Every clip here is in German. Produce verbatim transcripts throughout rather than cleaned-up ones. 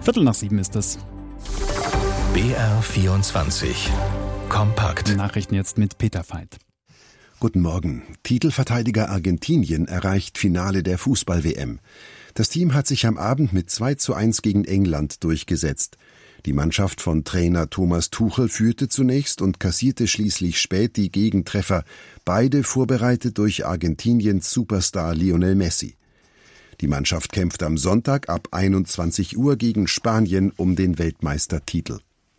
Viertel nach sieben ist es. B R vierundzwanzig. Kompakt. Nachrichten jetzt mit Peter Veit. Guten Morgen. Titelverteidiger Argentinien erreicht Finale der Fußball-W M. Das Team hat sich am Abend mit zwei zu eins gegen England durchgesetzt. Die Mannschaft von Trainer Thomas Tuchel führte zunächst und kassierte schließlich spät die Gegentreffer, beide vorbereitet durch Argentiniens Superstar Lionel Messi. Die Mannschaft kämpft am Sonntag ab einundzwanzig Uhr gegen Spanien um den Weltmeistertitel.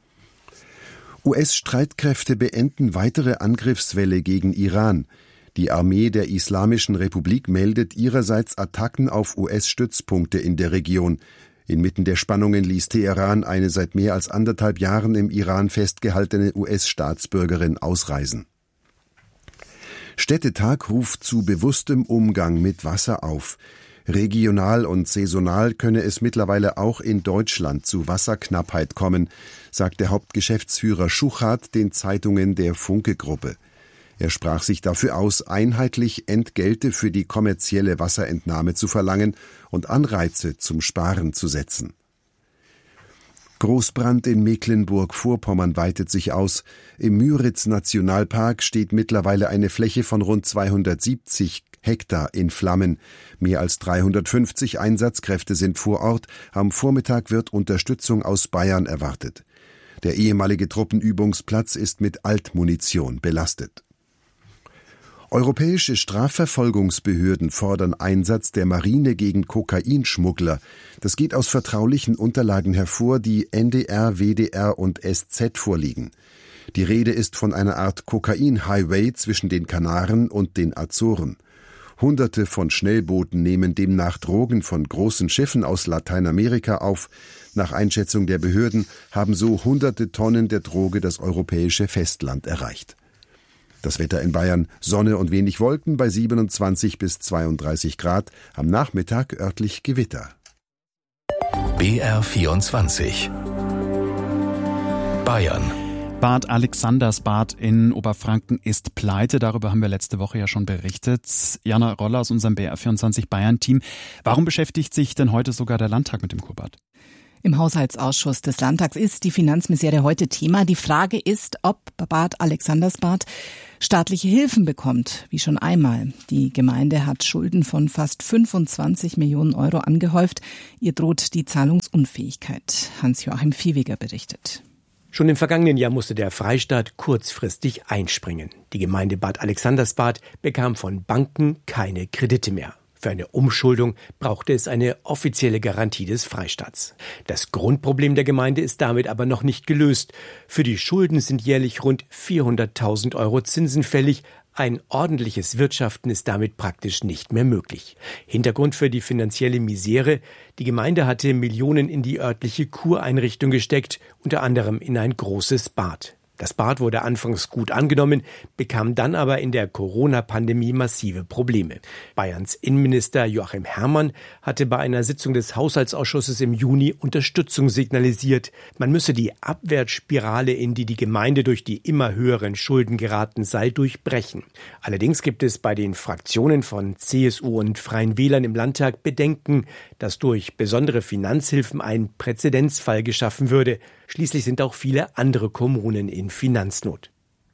U S-Streitkräfte beenden weitere Angriffswelle gegen Iran. Die Armee der Islamischen Republik meldet ihrerseits Attacken auf U S-Stützpunkte in der Region. Inmitten der Spannungen ließ Teheran eine seit mehr als anderthalb Jahren im Iran festgehaltene U S-Staatsbürgerin ausreisen. Städtetag ruft zu bewusstem Umgang mit Wasser auf. Regional und saisonal könne es mittlerweile auch in Deutschland zu Wasserknappheit kommen, sagt der Hauptgeschäftsführer Schuchart den Zeitungen der Funke-Gruppe. Er sprach sich dafür aus, einheitlich Entgelte für die kommerzielle Wasserentnahme zu verlangen und Anreize zum Sparen zu setzen. Großbrand in Mecklenburg-Vorpommern weitet sich aus. Im Müritz-Nationalpark steht mittlerweile eine Fläche von rund zweihundertsiebzig Hektar in Flammen. Mehr als dreihundertfünfzig Einsatzkräfte sind vor Ort. Am Vormittag wird Unterstützung aus Bayern erwartet. Der ehemalige Truppenübungsplatz ist mit Altmunition belastet. Europäische Strafverfolgungsbehörden fordern Einsatz der Marine gegen Kokainschmuggler. Das geht aus vertraulichen Unterlagen hervor, die N D R, W D R und S Z vorliegen. Die Rede ist von einer Art Kokain-Highway zwischen den Kanaren und den Azoren. Hunderte von Schnellbooten nehmen demnach Drogen von großen Schiffen aus Lateinamerika auf. Nach Einschätzung der Behörden haben so hunderte Tonnen der Droge das europäische Festland erreicht. Das Wetter in Bayern: Sonne und wenig Wolken bei siebenundzwanzig bis zweiunddreißig Grad. Am Nachmittag örtlich Gewitter. B R vierundzwanzig. Bayern. Bad Alexandersbad in Oberfranken ist pleite. Darüber haben wir letzte Woche ja schon berichtet. Jana Roller aus unserem B R vierundzwanzig Bayern-Team. Warum beschäftigt sich denn heute sogar der Landtag mit dem Kurbad? Im Haushaltsausschuss des Landtags ist die Finanzmisere heute Thema. Die Frage ist, ob Bad Alexandersbad staatliche Hilfen bekommt, wie schon einmal. Die Gemeinde hat Schulden von fast fünfundzwanzig Millionen Euro angehäuft. Ihr droht die Zahlungsunfähigkeit. Hans-Joachim Viehweger berichtet. Schon im vergangenen Jahr musste der Freistaat kurzfristig einspringen. Die Gemeinde Bad Alexandersbad bekam von Banken keine Kredite mehr. Für eine Umschuldung brauchte es eine offizielle Garantie des Freistaats. Das Grundproblem der Gemeinde ist damit aber noch nicht gelöst. Für die Schulden sind jährlich rund vierhunderttausend Euro Zinsen fällig. Ein ordentliches Wirtschaften ist damit praktisch nicht mehr möglich. Hintergrund für die finanzielle Misere: Die Gemeinde hatte Millionen in die örtliche Kureinrichtung gesteckt, unter anderem in ein großes Bad. Das Bad wurde anfangs gut angenommen, bekam dann aber in der Corona-Pandemie massive Probleme. Bayerns Innenminister Joachim Herrmann hatte bei einer Sitzung des Haushaltsausschusses im Juni Unterstützung signalisiert. Man müsse die Abwärtsspirale, in die die Gemeinde durch die immer höheren Schulden geraten sei, durchbrechen. Allerdings gibt es bei den Fraktionen von C S U und Freien Wählern im Landtag Bedenken, dass durch besondere Finanzhilfen ein Präzedenzfall geschaffen würde. Schließlich sind auch viele andere Kommunen in Finanznot.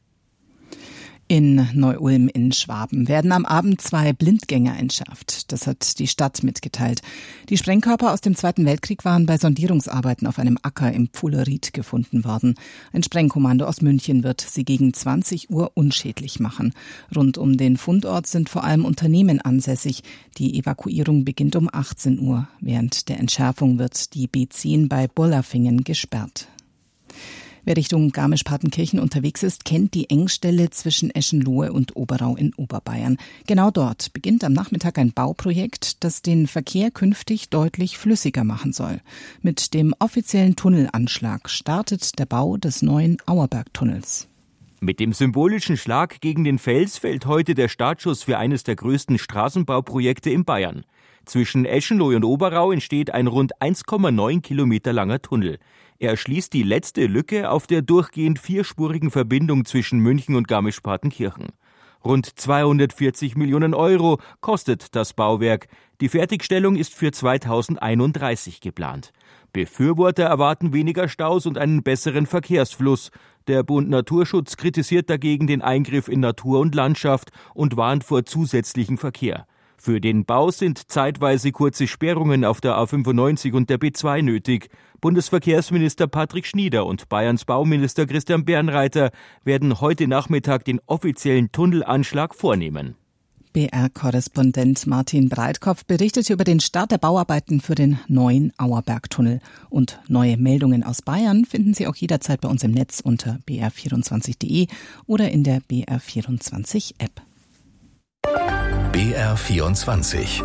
In Neu-Ulm in Schwaben werden am Abend zwei Blindgänger entschärft. Das hat die Stadt mitgeteilt. Die Sprengkörper aus dem Zweiten Weltkrieg waren bei Sondierungsarbeiten auf einem Acker im Pfuhleried gefunden worden. Ein Sprengkommando aus München wird sie gegen zwanzig Uhr unschädlich machen. Rund um den Fundort sind vor allem Unternehmen ansässig. Die Evakuierung beginnt um achtzehn Uhr. Während der Entschärfung wird die B zehn bei Bollerfingen gesperrt. Wer Richtung Garmisch-Partenkirchen unterwegs ist, kennt die Engstelle zwischen Eschenlohe und Oberau in Oberbayern. Genau dort beginnt am Nachmittag ein Bauprojekt, das den Verkehr künftig deutlich flüssiger machen soll. Mit dem offiziellen Tunnelanschlag startet der Bau des neuen Auerbergtunnels. Mit dem symbolischen Schlag gegen den Fels fällt heute der Startschuss für eines der größten Straßenbauprojekte in Bayern. Zwischen Eschenlohe und Oberau entsteht ein rund eins Komma neun Kilometer langer Tunnel. Er erschließt die letzte Lücke auf der durchgehend vierspurigen Verbindung zwischen München und Garmisch-Partenkirchen. Rund zweihundertvierzig Millionen Euro kostet das Bauwerk. Die Fertigstellung ist für zweitausendeinunddreißig geplant. Befürworter erwarten weniger Staus und einen besseren Verkehrsfluss. Der Bund Naturschutz kritisiert dagegen den Eingriff in Natur und Landschaft und warnt vor zusätzlichem Verkehr. Für den Bau sind zeitweise kurze Sperrungen auf der A fünfundneunzig und der B zwei nötig. Bundesverkehrsminister Patrick Schnieder und Bayerns Bauminister Christian Bernreiter werden heute Nachmittag den offiziellen Tunnelanschlag vornehmen. B R-Korrespondent Martin Breitkopf berichtet über den Start der Bauarbeiten für den neuen Auerbergtunnel. Und neue Meldungen aus Bayern finden Sie auch jederzeit bei uns im Netz unter b r vierundzwanzig punkt d e oder in der B R vierundzwanzig App. B R vierundzwanzig.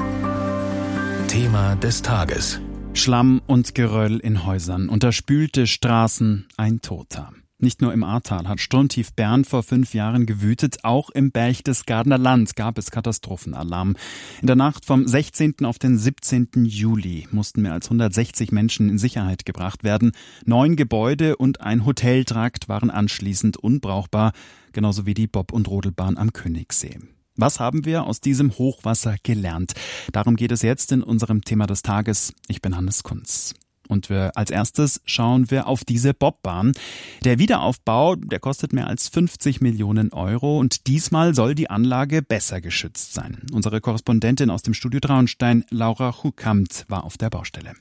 Thema des Tages. Schlamm und Geröll in Häusern, unterspülte Straßen, ein Toter. Nicht nur im Ahrtal hat Sturmtief Bernd vor fünf Jahren gewütet, auch im Berchtesgadener Land gab es Katastrophenalarm. In der Nacht vom sechzehnten auf den siebzehnten Juli mussten mehr als hundertsechzig Menschen in Sicherheit gebracht werden. Neun Gebäude und ein Hoteltrakt waren anschließend unbrauchbar, genauso wie die Bob- und Rodelbahn am Königssee. Was haben wir aus diesem Hochwasser gelernt? Darum geht es jetzt in unserem Thema des Tages. Ich bin Hannes Kunz. Und wir als erstes schauen wir auf diese Bobbahn. Der Wiederaufbau, der kostet mehr als fünfzig Millionen Euro und diesmal soll die Anlage besser geschützt sein. Unsere Korrespondentin aus dem Studio Traunstein, Laura Chukamt, war auf der Baustelle.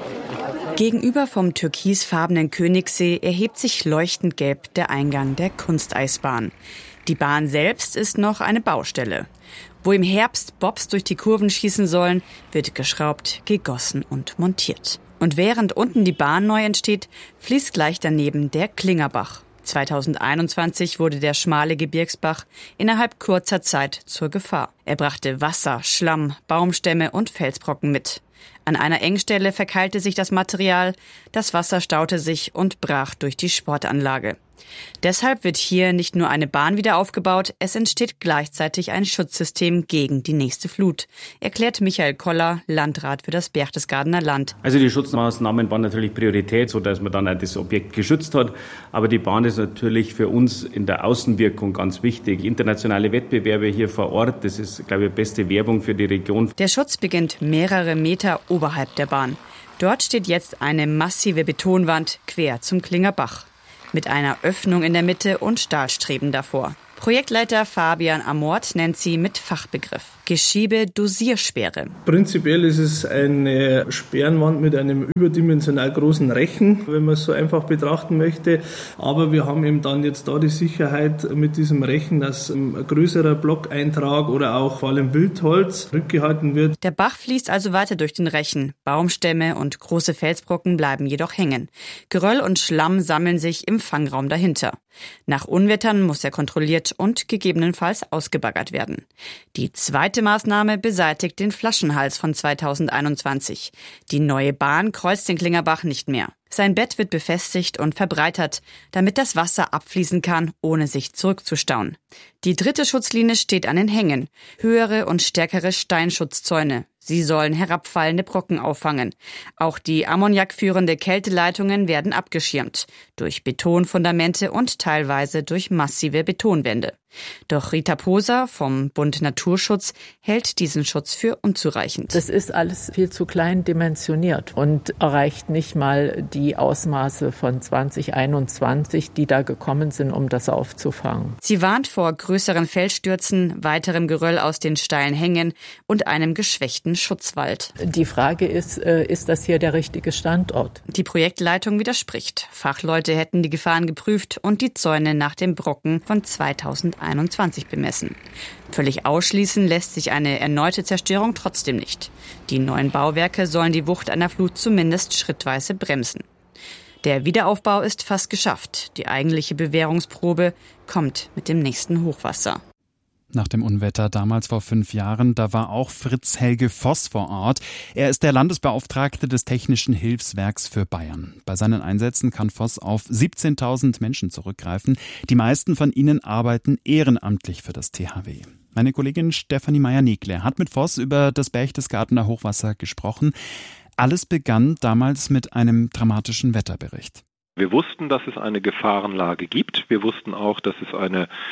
Gegenüber vom türkisfarbenen Königssee erhebt sich leuchtend gelb der Eingang der Kunsteisbahn. Die Bahn selbst ist noch eine Baustelle. Wo im Herbst Bobs durch die Kurven schießen sollen, wird geschraubt, gegossen und montiert. Und während unten die Bahn neu entsteht, fließt gleich daneben der Klingerbach. zweitausendeinundzwanzig wurde der schmale Gebirgsbach innerhalb kurzer Zeit zur Gefahr. Er brachte Wasser, Schlamm, Baumstämme und Felsbrocken mit. An einer Engstelle verkeilte sich das Material, das Wasser staute sich und brach durch die Sportanlage. Deshalb wird hier nicht nur eine Bahn wieder aufgebaut, es entsteht gleichzeitig ein Schutzsystem gegen die nächste Flut, erklärt Michael Koller, Landrat für das Berchtesgadener Land. Also die Schutzmaßnahmen waren natürlich Priorität, so dass man dann auch das Objekt geschützt hat. Aber die Bahn ist natürlich für uns in der Außenwirkung ganz wichtig. Internationale Wettbewerbe hier vor Ort, das ist, glaube ich, beste Werbung für die Region. Der Schutz beginnt mehrere Meter oberhalb der Bahn. Dort steht jetzt eine massive Betonwand quer zum Klingerbach. Mit einer Öffnung in der Mitte und Stahlstreben davor. Projektleiter Fabian Amort nennt sie mit Fachbegriff Geschiebe-Dosiersperre. Prinzipiell ist es eine Sperrenwand mit einem überdimensional großen Rechen, wenn man es so einfach betrachten möchte. Aber wir haben eben dann jetzt da die Sicherheit mit diesem Rechen, dass ein größerer Blockeintrag oder auch vor allem Wildholz rückgehalten wird. Der Bach fließt also weiter durch den Rechen. Baumstämme und große Felsbrocken bleiben jedoch hängen. Geröll und Schlamm sammeln sich im Fangraum dahinter. Nach Unwettern muss er kontrolliert und gegebenenfalls ausgebaggert werden. Die zweite Maßnahme beseitigt den Flaschenhals von zweitausendeinundzwanzig. Die neue Bahn kreuzt den Klingerbach nicht mehr. Sein Bett wird befestigt und verbreitert, damit das Wasser abfließen kann, ohne sich zurückzustauen. Die dritte Schutzlinie steht an den Hängen. Höhere und stärkere Steinschutzzäune. Sie sollen herabfallende Brocken auffangen. Auch die ammoniakführende Kälteleitungen werden abgeschirmt. Durch Betonfundamente und teilweise durch massive Betonwände. Doch Rita Poser vom Bund Naturschutz hält diesen Schutz für unzureichend. Das ist alles viel zu klein dimensioniert und erreicht nicht mal die Ausmaße von zwanzig einundzwanzig, die da gekommen sind, um das aufzufangen. Sie warnt vor größeren Felsstürzen, weiterem Geröll aus den steilen Hängen und einem geschwächten Schutzwald. Die Frage ist, ist das hier der richtige Standort? Die Projektleitung widerspricht. Fachleute hätten die Gefahren geprüft und die Zäune nach dem Brocken von zweitausendeinundzwanzig bemessen. Völlig ausschließen lässt sich eine erneute Zerstörung trotzdem nicht. Die neuen Bauwerke sollen die Wucht einer Flut zumindest schrittweise bremsen. Der Wiederaufbau ist fast geschafft. Die eigentliche Bewährungsprobe kommt mit dem nächsten Hochwasser. Nach dem Unwetter damals vor fünf Jahren, da war auch Fritz Helge Voss vor Ort. Er ist der Landesbeauftragte des Technischen Hilfswerks für Bayern. Bei seinen Einsätzen kann Voss auf siebzehntausend Menschen zurückgreifen. Die meisten von ihnen arbeiten ehrenamtlich für das T H W. Meine Kollegin Stefanie Meyer-Nekle hat mit Voss über das Berchtesgadener Hochwasser gesprochen. Alles begann damals mit einem dramatischen Wetterbericht. Wir wussten, dass es eine Gefahrenlage gibt. Wir wussten auch, dass es eine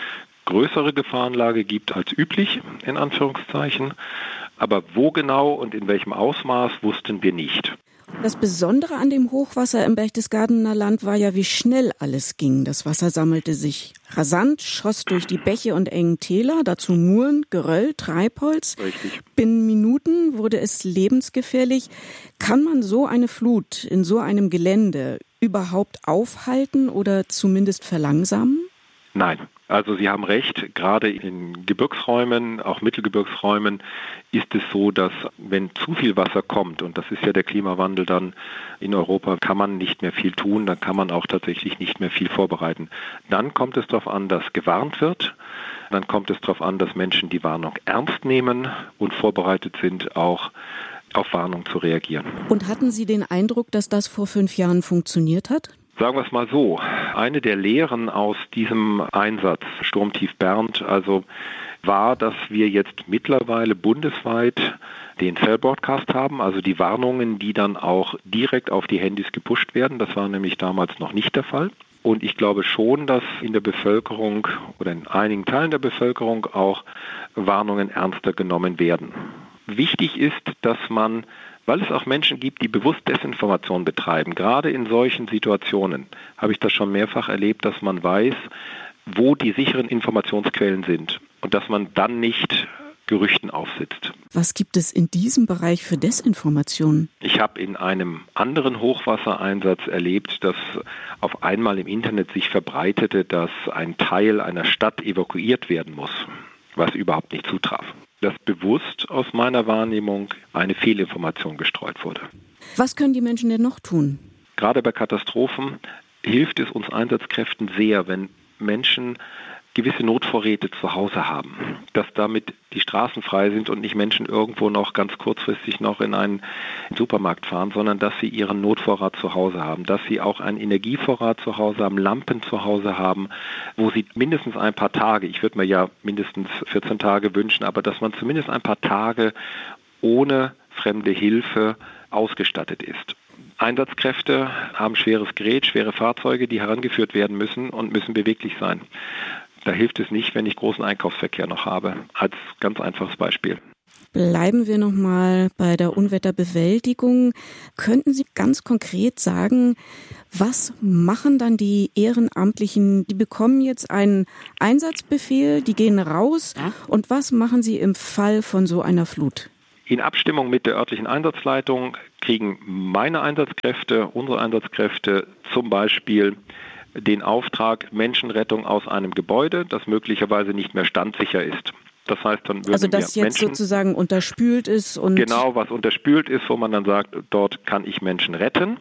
größere Gefahrenlage gibt als üblich, in Anführungszeichen. Aber wo genau und in welchem Ausmaß wussten wir nicht. Das Besondere an dem Hochwasser im Berchtesgadener Land war ja, wie schnell alles ging. Das Wasser sammelte sich rasant, schoss durch die Bäche und engen Täler, dazu Muren, Geröll, Treibholz. Richtig. Binnen Minuten wurde es lebensgefährlich. Kann man so eine Flut in so einem Gelände überhaupt aufhalten oder zumindest verlangsamen? Nein. Also Sie haben recht, gerade in Gebirgsräumen, auch Mittelgebirgsräumen, ist es so, dass wenn zu viel Wasser kommt, und das ist ja der Klimawandel dann in Europa, kann man nicht mehr viel tun, dann kann man auch tatsächlich nicht mehr viel vorbereiten. Dann kommt es darauf an, dass gewarnt wird, dann kommt es darauf an, dass Menschen die Warnung ernst nehmen und vorbereitet sind, auch auf Warnung zu reagieren. Und hatten Sie den Eindruck, dass das vor fünf Jahren funktioniert hat? Sagen wir es mal so, eine der Lehren aus diesem Einsatz Sturmtief Bernd also war, dass wir jetzt mittlerweile bundesweit den Cell Broadcast haben, also die Warnungen, die dann auch direkt auf die Handys gepusht werden. Das war nämlich damals noch nicht der Fall. Und ich glaube schon, dass in der Bevölkerung oder in einigen Teilen der Bevölkerung auch Warnungen ernster genommen werden. Wichtig ist, dass man, weil es auch Menschen gibt, die bewusst Desinformation betreiben, gerade in solchen Situationen habe ich das schon mehrfach erlebt, dass man weiß, wo die sicheren Informationsquellen sind und dass man dann nicht Gerüchten aufsitzt. Was gibt es in diesem Bereich für Desinformation? Ich habe in einem anderen Hochwassereinsatz erlebt, dass auf einmal im Internet sich verbreitete, dass ein Teil einer Stadt evakuiert werden muss, was überhaupt nicht zutraf. Dass bewusst aus meiner Wahrnehmung eine Fehlinformation gestreut wurde. Was können die Menschen denn noch tun? Gerade bei Katastrophen hilft es uns Einsatzkräften sehr, wenn Menschen gewisse Notvorräte zu Hause haben, dass damit die Straßen frei sind und nicht Menschen irgendwo noch ganz kurzfristig noch in einen Supermarkt fahren, sondern dass sie ihren Notvorrat zu Hause haben, dass sie auch einen Energievorrat zu Hause haben, Lampen zu Hause haben, wo sie mindestens ein paar Tage, ich würde mir ja mindestens vierzehn Tage wünschen, aber dass man zumindest ein paar Tage ohne fremde Hilfe ausgestattet ist. Einsatzkräfte haben schweres Gerät, schwere Fahrzeuge, die herangeführt werden müssen und müssen beweglich sein. Da hilft es nicht, wenn ich großen Einkaufsverkehr noch habe, als ganz einfaches Beispiel. Bleiben wir noch mal bei der Unwetterbewältigung. Könnten Sie ganz konkret sagen, was machen dann die Ehrenamtlichen? Die bekommen jetzt einen Einsatzbefehl, die gehen raus. Und was machen sie im Fall von so einer Flut? In Abstimmung mit der örtlichen Einsatzleitung kriegen meine Einsatzkräfte, unsere Einsatzkräfte zum Beispiel den Auftrag Menschenrettung aus einem Gebäude, das möglicherweise nicht mehr standsicher ist. Das heißt, dann würden also das wir jetzt Menschen, sozusagen unterspült ist und genau, was unterspült ist, wo man dann sagt, dort kann ich Menschen retten.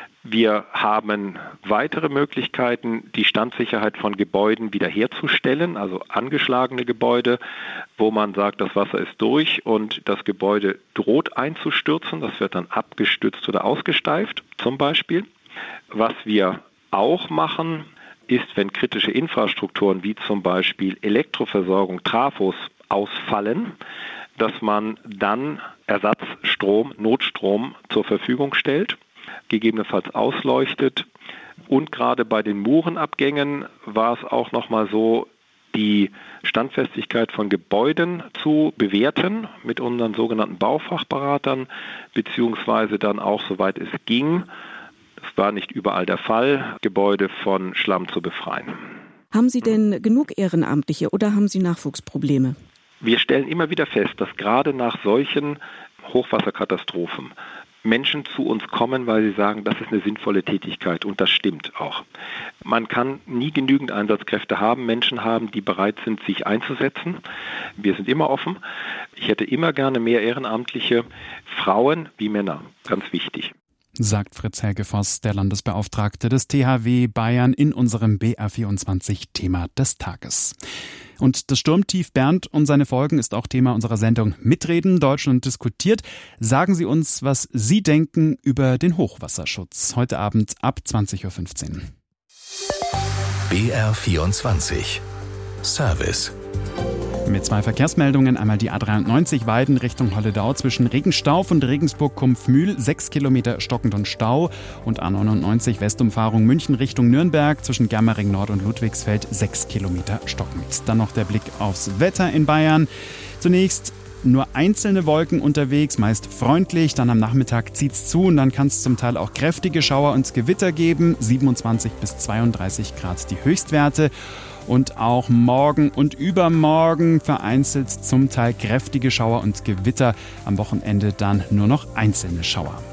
Wir haben weitere Möglichkeiten, die Standsicherheit von Gebäuden wiederherzustellen, also angeschlagene Gebäude, wo man sagt, das Wasser ist durch und das Gebäude droht einzustürzen. Das wird dann abgestützt oder ausgesteift, zum Beispiel. Was wir auch machen, ist, wenn kritische Infrastrukturen wie zum Beispiel Elektroversorgung, Trafos ausfallen, dass man dann Ersatzstrom, Notstrom zur Verfügung stellt, gegebenenfalls ausleuchtet. Und gerade bei den Murenabgängen war es auch nochmal so, die Standfestigkeit von Gebäuden zu bewerten mit unseren sogenannten Baufachberatern, beziehungsweise dann auch, soweit es ging, das war nicht überall der Fall, Gebäude von Schlamm zu befreien. Haben Sie denn genug Ehrenamtliche oder haben Sie Nachwuchsprobleme? Wir stellen immer wieder fest, dass gerade nach solchen Hochwasserkatastrophen Menschen zu uns kommen, weil sie sagen, das ist eine sinnvolle Tätigkeit und das stimmt auch. Man kann nie genügend Einsatzkräfte haben, Menschen haben, die bereit sind, sich einzusetzen. Wir sind immer offen. Ich hätte immer gerne mehr Ehrenamtliche, Frauen wie Männer, ganz wichtig. Sagt Fritz Helgefoss, der Landesbeauftragte des T H W Bayern, in unserem B R vierundzwanzig Thema des Tages. Und das Sturmtief Bernd und seine Folgen ist auch Thema unserer Sendung Mitreden, Deutschland diskutiert. Sagen Sie uns, was Sie denken über den Hochwasserschutz. Heute Abend ab zwanzig Uhr fünfzehn. B R vierundzwanzig Service. Mit zwei Verkehrsmeldungen, einmal die A dreiundneunzig Weiden Richtung Holledau zwischen Regenstauf und Regensburg-Kumpfmühl, sechs Kilometer stockend und Stau, und A neunundneunzig Westumfahrung München Richtung Nürnberg zwischen Germering Nord und Ludwigsfeld, sechs Kilometer stockend. Dann noch der Blick aufs Wetter in Bayern. Zunächst nur einzelne Wolken unterwegs, meist freundlich, dann am Nachmittag zieht's zu und dann kann es zum Teil auch kräftige Schauer und Gewitter geben, siebenundzwanzig bis zweiunddreißig Grad die Höchstwerte. Und auch morgen und übermorgen vereinzelt zum Teil kräftige Schauer und Gewitter, am Wochenende dann nur noch einzelne Schauer.